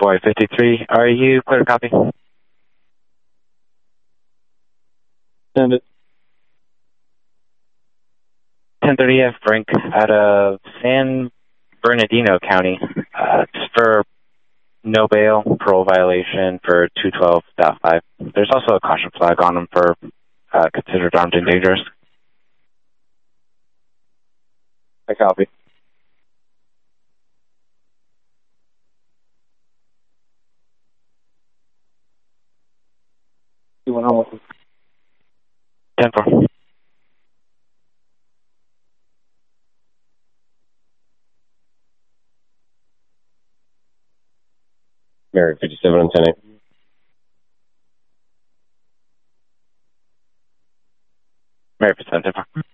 Boy 53, are you clear to copy? Send it. 1030 F Brink out of San Bernardino County. It's for no bail, parole violation for 212.5. There's also a caution flag on him for considered armed and dangerous. I copy. You went home with 10-4. Mary 57 and 10-8. Mary 57, 10-4.